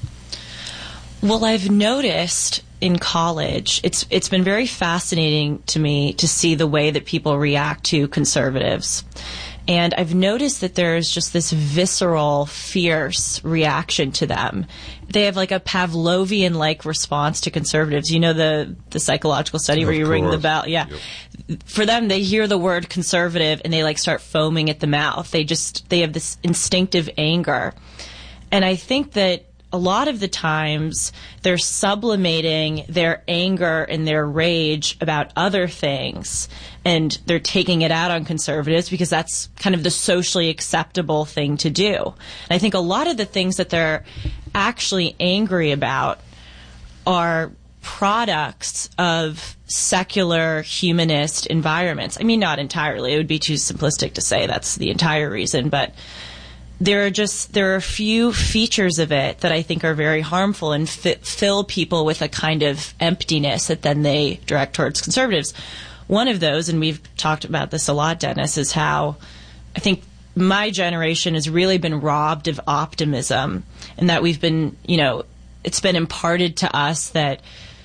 Well, I've noticed in college, it's it's been very fascinating to me to see the way that people react to conservatives. And I've noticed that there's just this visceral, fierce reaction to them. They have like a Pavlovian-like response to conservatives. You know the, the psychological study where of you course. ring the bell? Yeah. Yep. For them, they hear the word conservative and they like start foaming at the mouth. They just, they have this instinctive anger. And I think that a lot of the times they're sublimating their anger and their rage about other things, and they're taking it out on conservatives because that's kind of the socially acceptable thing to do. And I think a lot of the things that they're actually angry about are products of secular humanist environments. I mean, not entirely. It would be too simplistic to say that's the entire reason, but there are just, there are a few features of it that I think are very harmful and fi- fill people with a kind of emptiness that then they direct towards conservatives. One of those, and we've talked about this a lot, Dennis, is how I think my generation has really been robbed of optimism, and that we've been, you know, it's been imparted to us that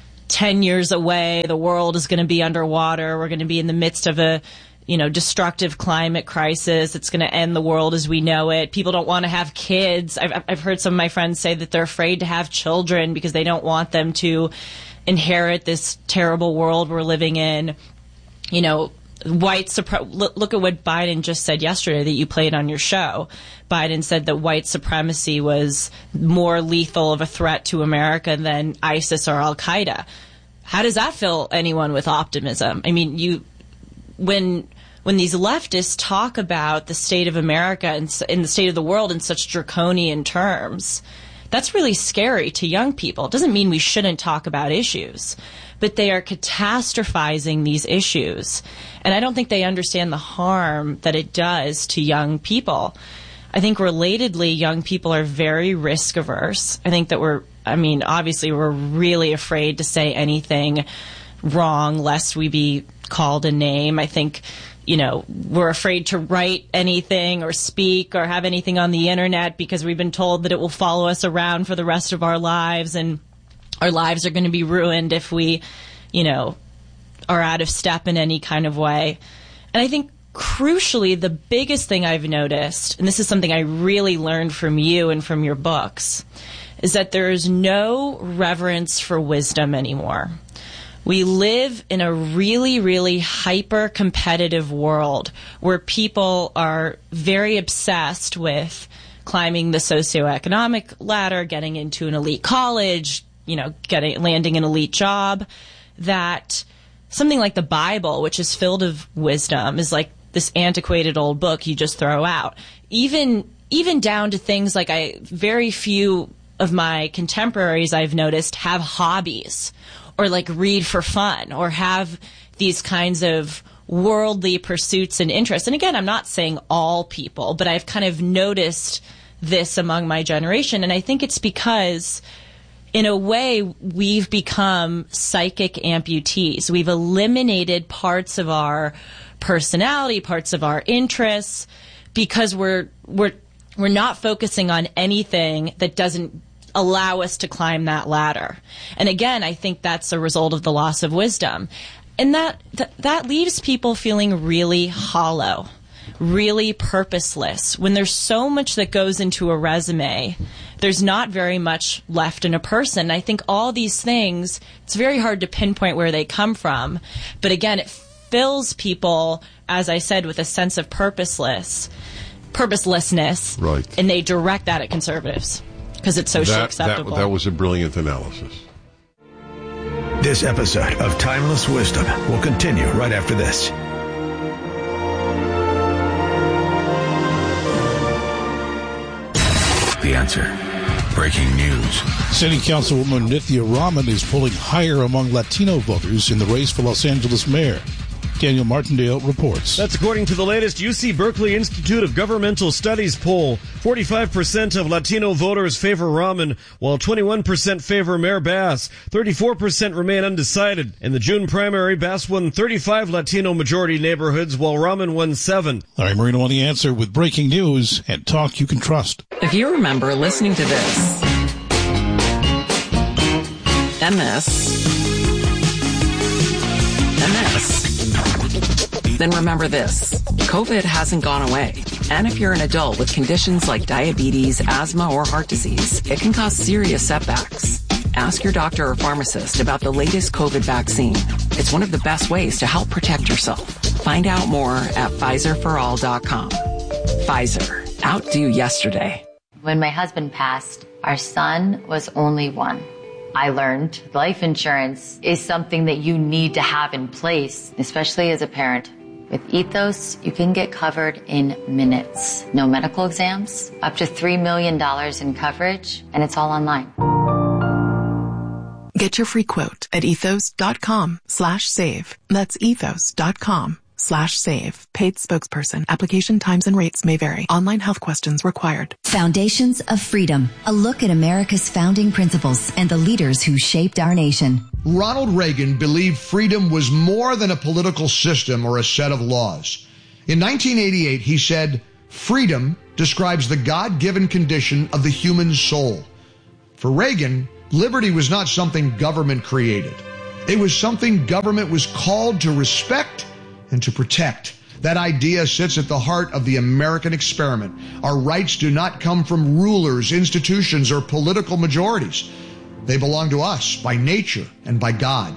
ten years away, the world is going to be underwater. We're going to be in the midst of a, you know, destructive climate crisis. It's going to end the world as we know it. People don't want to have kids. I've, I've heard some of my friends say that they're afraid to have children because they don't want them to inherit this terrible world we're living in. You know, white supre- look, look at what Biden just said yesterday that you played on your show. Biden said that white supremacy was more lethal of a threat to America than ISIS or Al-Qaeda. How does that fill anyone with optimism? I mean, you, when when these leftists talk about the state of America and in the state of the world in such draconian terms, that's really scary to young people. It doesn't mean we shouldn't talk about issues, but they are catastrophizing these issues. And I don't think they understand the harm that it does to young people. I think relatedly, young people are very risk averse. I think that we're, I mean, obviously we're really afraid to say anything wrong lest we be called a name. I think, you know, we're afraid to write anything or speak or have anything on the internet because we've been told that it will follow us around for the rest of our lives, and our lives are going to be ruined if we, you know, are out of step in any kind of way. And I think crucially, the biggest thing I've noticed, and this is something I really learned from you and from your books, is that there is no reverence for wisdom anymore. We live in a really, really hyper-competitive world where people are very obsessed with climbing the socioeconomic ladder, getting into an elite college, you know, getting landing an elite job, that something like the Bible, which is filled of wisdom, is like this antiquated old book you just throw out. Even even down to things like I very few of my contemporaries I've noticed have hobbies, or like read for fun, or have these kinds of worldly pursuits and interests. And again, I'm not saying all people, but I've kind of noticed this among my generation. And I think it's because, in a way, we've become psychic amputees. We've eliminated parts of our personality, parts of our interests, because we're we're we're not focusing on anything that doesn't allow us to climb that ladder. And again, I think that's a result of the loss of wisdom. And that th- that leaves people feeling really hollow, really purposeless. When there's so much that goes into a resume, there's not very much left in a person. I think all these things, it's very hard to pinpoint where they come from. But again, it fills people, as I said, with a sense of purposeless, purposelessness. Right. And they direct that at conservatives because it's socially that, acceptable. That, that was a brilliant analysis. This episode of Timeless Wisdom will continue right after this. The Answer. Breaking news. City Councilwoman Nithya Raman is polling higher among Latino voters in the race for Los Angeles mayor. Daniel Martindale reports. That's according to the latest U C Berkeley Institute of Governmental Studies poll. forty-five percent of Latino voters favor Raman, while twenty-one percent favor Mayor Bass. thirty-four percent remain undecided. In the June primary, Bass won thirty-five Latino majority neighborhoods, while Raman won seven. Larry Marino on The Answer with breaking news and talk you can trust. If you remember listening to this, and this, and this, then remember this. COVID hasn't gone away. And if you're an adult with conditions like diabetes, asthma, or heart disease, it can cause serious setbacks. Ask your doctor or pharmacist about the latest COVID vaccine. It's one of the best ways to help protect yourself. Find out more at Pfizer for all dot com. Pfizer. Outdo yesterday. When my husband passed, our son was only one. I learned life insurance is something that you need to have in place, especially as a parent. With Ethos, you can get covered in minutes. No medical exams, up to three million dollars in coverage, and it's all online. Get your free quote at ethos.com slash save. That's ethos.com slash save. Paid spokesperson. Application times and rates may vary. Online health questions required. Foundations of Freedom. A look at America's founding principles and the leaders who shaped our nation. Ronald Reagan believed freedom was more than a political system or a set of laws. In nineteen eighty-eight, he said, freedom describes the God-given condition of the human soul. For Reagan, liberty was not something government created. It was something government was called to respect and to protect. That idea sits at the heart of the American experiment. Our rights do not come from rulers, institutions, or political majorities. They belong to us by nature and by God.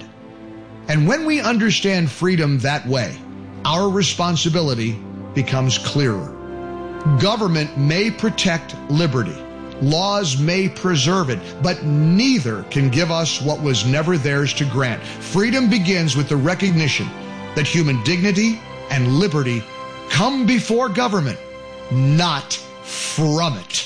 And when we understand freedom that way, our responsibility becomes clearer. Government may protect liberty. Laws may preserve it, but neither can give us what was never theirs to grant. Freedom begins with the recognition that human dignity and liberty come before government, not from it.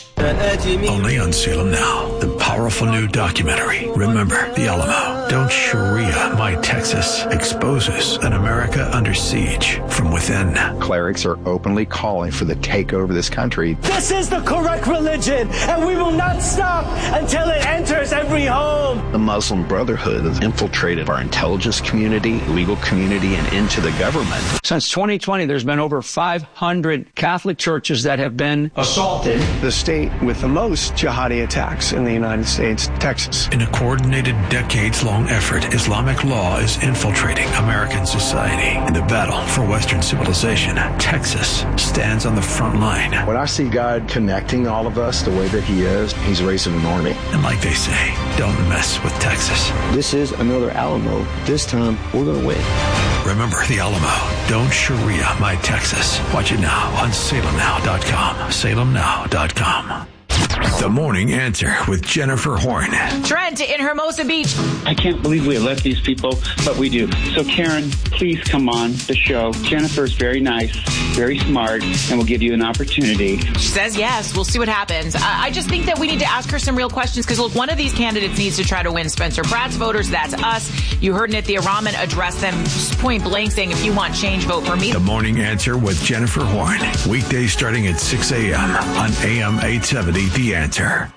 Only on Salem Now, the powerful new documentary, Remember the Alamo. Don't Sharia My Texas exposes an America under siege from within. Clerics are openly calling for the takeover of this country. This is the correct religion, and we will not stop until it enters every home. The Muslim Brotherhood has infiltrated our intelligence community, legal community, and into the government. Since twenty twenty, there's been over five hundred Catholic churches that have been assaulted. The state with the most jihadi attacks in the United States, Texas. In a coordinated, decades-long effort, Islamic law is infiltrating American society. In the battle for Western civilization, Texas stands on the front line. When I see God connecting all of us the way that he is, he's raising an army. And like they say, don't mess with Texas. This is another Alamo. This time, we're going to win. Remember the Alamo. Don't Sharia My Texas. Watch it now on Salem Now dot com. Salem Now dot com. The Morning Answer with Jennifer Horn. Trent in Hermosa Beach. I can't believe we let these people, but we do. So, Karen, please come on the show. Jennifer's very nice, very smart, and we'll give you an opportunity. She says yes. We'll see what happens. I, I just think that we need to ask her some real questions because, look, one of these candidates needs to try to win Spencer Pratt's voters. That's us. You heard Nithya Raman address them point blank saying, if you want change, vote for me. The Morning Answer with Jennifer Horn. Weekdays starting at six a.m. on A M eight seventy. The Answer.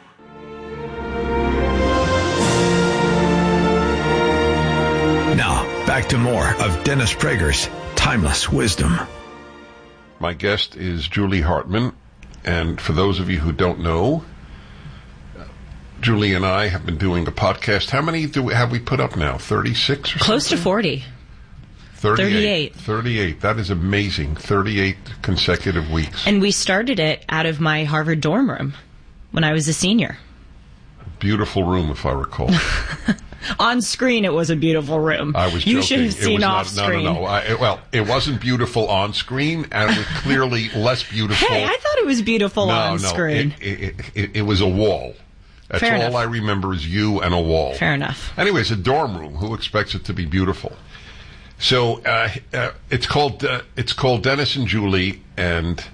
Now, back to more of Dennis Prager's Timeless Wisdom. My guest is Julie Hartman, and for those of you who don't know, Julie and I have been doing the podcast. How many do we, have we put up now? thirty-six or Close something? to forty. thirty-eight. thirty-eight. That is amazing. thirty-eight consecutive weeks. And we started it out of my Harvard dorm room when I was a senior. Beautiful room, if I recall. On screen, it was a beautiful room. I was you joking. should have seen it was off not, screen. No, no, no. I, well, it wasn't beautiful on screen, and it was clearly less beautiful. Hey, I thought it was beautiful no, on no, screen. It, it, it, it was a wall. That's Fair all enough. I remember is you and a wall. Fair enough. Anyways, a dorm room. Who expects it to be beautiful? So uh, uh, it's called uh, it's called Dennis and Julie, and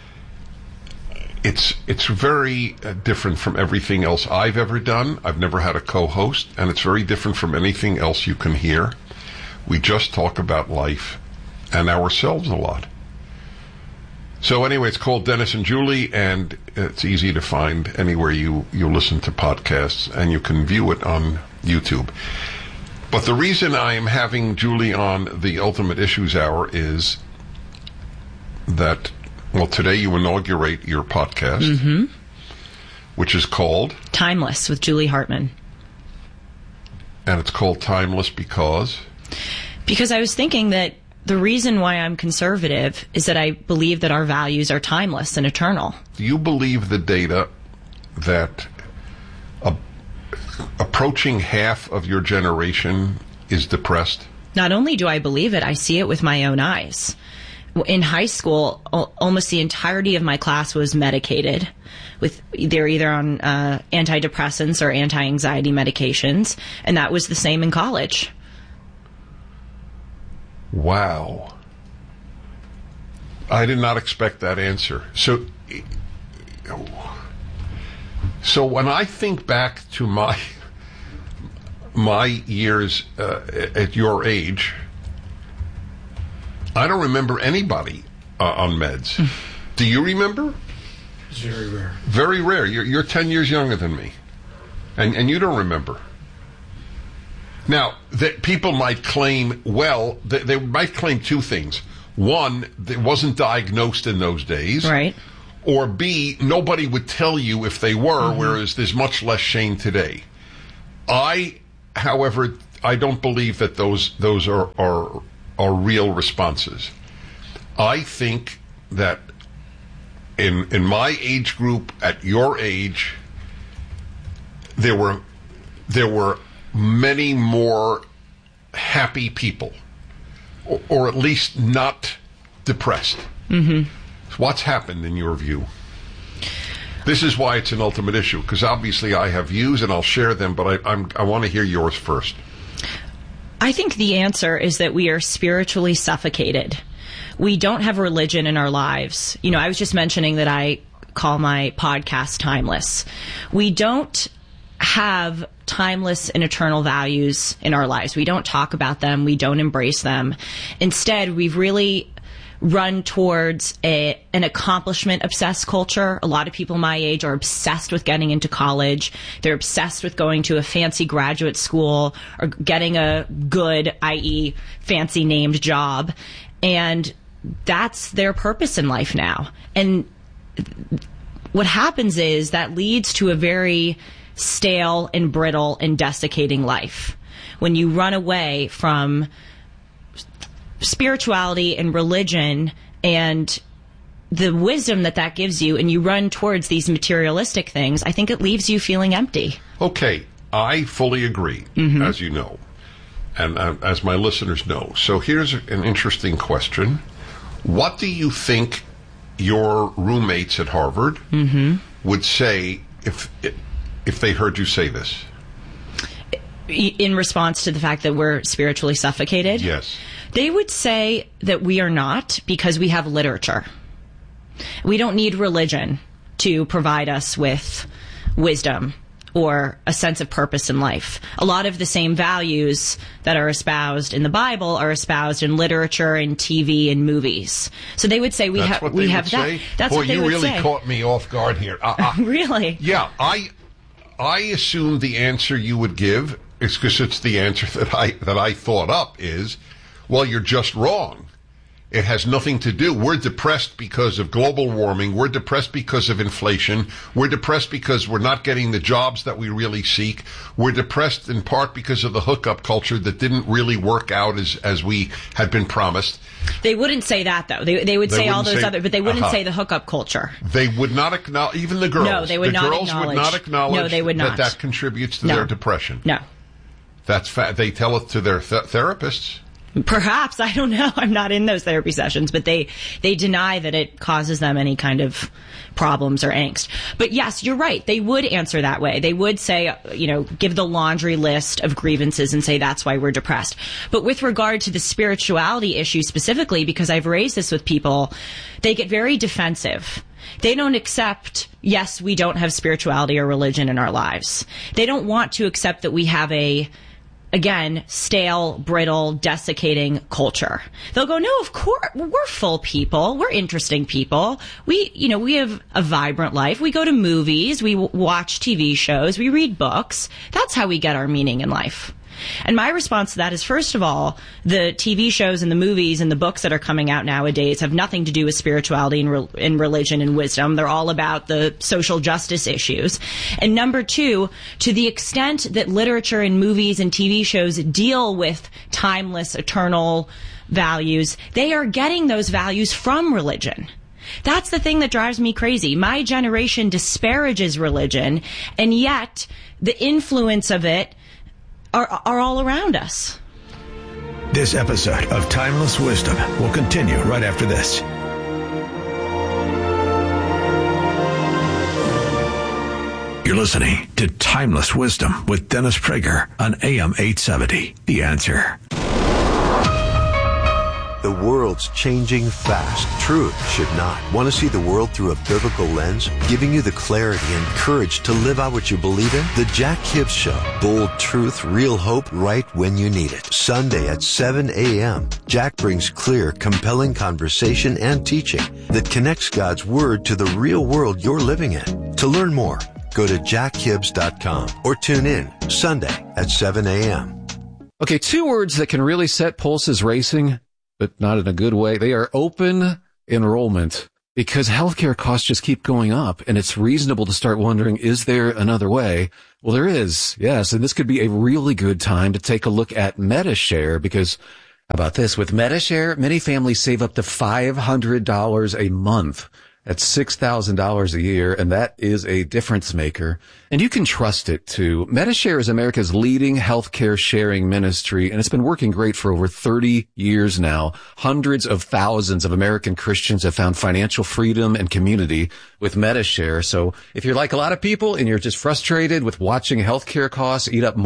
it's it's very uh, different from everything else I've ever done. I've never had a co-host, and it's very different from anything else you can hear. We just talk about life and ourselves a lot. So anyway, it's called Dennis and Julie, and it's easy to find anywhere you, you listen to podcasts, and you can view it on YouTube. But the reason I am having Julie on the Ultimate Issues Hour is that, well, today you inaugurate your podcast, Mm-hmm. which is called Timeless with Julie Hartman. And it's called Timeless because? Because I was thinking that the reason why I'm conservative is that I believe that our values are timeless and eternal. Do you believe the data that a, approaching half of your generation is depressed? Not only do I believe it, I see it with my own eyes. In high school, al- almost the entirety of my class was medicated. With they're either on uh, antidepressants or anti-anxiety medications, and that was the same in college. Wow. I did not expect that answer. So, so when I think back to my my years uh, at your age, I don't remember anybody uh, on meds. Do you remember? It's very rare. Very rare. You're, you're ten years younger than me. And, and you don't remember. Now, that people might claim, well, they, they might claim two things. One, it wasn't diagnosed in those days. Right. Or B, nobody would tell you if they were, mm-hmm. whereas there's much less shame today. I, however, I don't believe that those those are, are are real responses. I think that in in my age group, at your age, there were there were many more happy people, or, or at least not depressed. Mm-hmm. What's happened in your view? This is why it's an ultimate issue, because obviously I have views and I'll share them, but I, I'm, I want to hear yours first. I think the answer is that we are spiritually suffocated. We don't have religion in our lives. You know, I was just mentioning that I call my podcast Timeless. We don't have timeless and eternal values in our lives. We don't talk about them. We don't embrace them. Instead, we've really run towards a, an accomplishment-obsessed culture. A lot of people my age are obsessed with getting into college. They're obsessed with going to a fancy graduate school or getting a good, that is fancy-named job. And that's their purpose in life now. And what happens is that leads to a very stale and brittle and desiccating life. When you run away from spirituality and religion and the wisdom that that gives you, and you run towards these materialistic things, I think it leaves you feeling empty. Okay, I fully agree, mm-hmm. as you know, and uh, as my listeners know. So here's an interesting question. What do you think your roommates at Harvard mm-hmm. would say if if they heard you say this? In response to the fact that we're spiritually suffocated? Yes. They would say that we are not, because we have literature. We don't need religion to provide us with wisdom or a sense of purpose in life. A lot of the same values that are espoused in the Bible are espoused in literature and T V and movies. So they would say we have we have that. Say? That's Boy, what they would say. you really caught me off guard here. Uh, uh, really? Yeah, I I assumed the answer you would give is because it's the answer that I that I thought up is, well, you're just wrong. It has nothing to do. We're depressed because of global warming. We're depressed because of inflation. We're depressed because we're not getting the jobs that we really seek. We're depressed in part because of the hookup culture that didn't really work out as, as we had been promised. They wouldn't say that, though. They they would they say all those say, other, but they wouldn't uh-huh. say the hookup culture. They would not acknowledge, even the girls. No, they would the not girls acknowledge. would not acknowledge no, they would not. that that contributes to no. their depression. No. That's fa- they tell it to their th- therapists. Perhaps, I don't know. I'm not in those therapy sessions, but they, they deny that it causes them any kind of problems or angst. But yes, you're right. They would answer that way. They would say, you know, give the laundry list of grievances and say that's why we're depressed. But with regard to the spirituality issue specifically, because I've raised this with people, they get very defensive. They don't accept, yes, we don't have spirituality or religion in our lives. They don't want to accept that we have a again, stale, brittle, desiccating culture. They'll go, no, of course, we're full people. We're interesting people. We, you know, we have a vibrant life. We go to movies. We w- watch T V shows. We read books. That's how we get our meaning in life. And my response to that is, first of all, the T V shows and the movies and the books that are coming out nowadays have nothing to do with spirituality and, re- and religion and wisdom. They're all about the social justice issues. And number two, to the extent that literature and movies and T V shows deal with timeless, eternal values, they are getting those values from religion. That's the thing that drives me crazy. My generation disparages religion, and yet the influence of it Are, are all around us. This episode of Timeless Wisdom will continue right after this. You're listening to Timeless Wisdom with Dennis Prager on A M eight seventy. The Answer. The world's changing fast. Truth should not. Want to see the world through a biblical lens? Giving you the clarity and courage to live out what you believe in? The Jack Hibbs Show. Bold truth, real hope, right when you need it. Sunday at seven a.m. Jack brings clear, compelling conversation and teaching that connects God's Word to the real world you're living in. To learn more, go to jack hibbs dot com or tune in Sunday at seven a.m. Okay, two words that can really set pulses racing, but not in a good way. They are open enrollment, because healthcare costs just keep going up, and it's reasonable to start wondering, is there another way? Well, there is, yes, and this could be a really good time to take a look at Medi-Share, because how about this? With Medi-Share, many families save up to five hundred dollars a month. That's six thousand dollars a year, and that is a difference maker. And you can trust it, too. Medi-Share is America's leading healthcare sharing ministry, and it's been working great for over thirty years now. Hundreds of thousands of American Christians have found financial freedom and community with Medi-Share. So if you're like a lot of people and you're just frustrated with watching healthcare costs eat up more